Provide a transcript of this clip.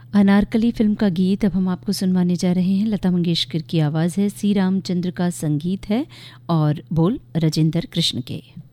Anarkali film का गीत अब हम आपको सुनवाने जा रहे हैं। लता मंगेशकर की आवाज़ है, सी रामचंद्र का संगीत है और बोल राजेंद्र कृष्ण के।